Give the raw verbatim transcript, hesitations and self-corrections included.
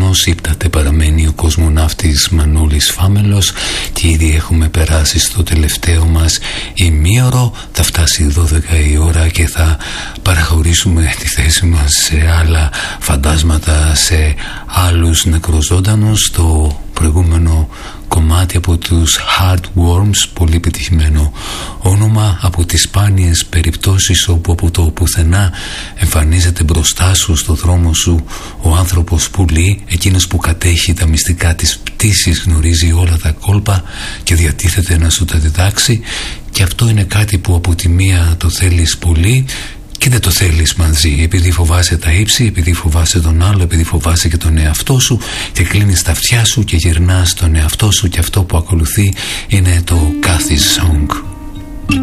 ουρανός ύπταται παραμένει ο κοσμοναύτης Μανώλης Φάμελος και ήδη έχουμε περάσει στο τελευταίο μας ημίωρο. Θα φτάσει δώδεκα η ώρα και θα παραχωρήσουμε τη θέση μας σε άλλα φαντάσματα, σε άλλους νεκροζώντανους. Το προηγούμενο κομμάτι από τους Heartworms, πολύ επιτυχημένο όνομα, από τις σπάνιες περιπτώσεις όπου από το πουθενά εμφανίζεται μπροστά σου, στο δρόμο σου, ο άνθρωπος πουλί, εκείνος που κατέχει τα μυστικά της πτήσης, γνωρίζει όλα τα κόλπα και διατίθεται να σου τα διδάξει. Και αυτό είναι κάτι που από τη μία το θέλεις πολύ και δεν το θέλεις μαζί, επειδή φοβάσαι τα ύψη, επειδή φοβάσαι τον άλλο, επειδή φοβάσαι και τον εαυτό σου, και κλείνεις τα αυτιά σου και γυρνάς τον εαυτό σου, και αυτό που ακολουθεί είναι το Cathy's Song.